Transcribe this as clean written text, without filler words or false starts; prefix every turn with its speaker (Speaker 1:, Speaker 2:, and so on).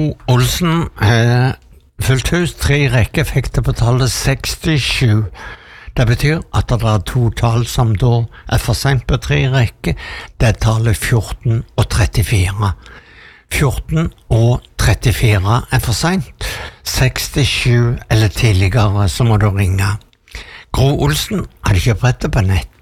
Speaker 1: Gro Olsen, fullt hus, 3 rekker, fikk det på tallet 67. Det betyr at det to tall som da for sent på 3 rekker, det tallet 14 og 34. 14 og 34 for sent. 67 eller tidligere, så må du ringe. Gro Olsen hadde ikke brettet på nett.